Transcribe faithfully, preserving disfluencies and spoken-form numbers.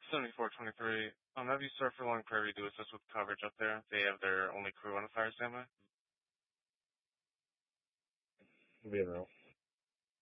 seventy-four twenty-three. Um, have you served for Long Prairie do assist with coverage up there? They have their only crew on a fire standby. Being real.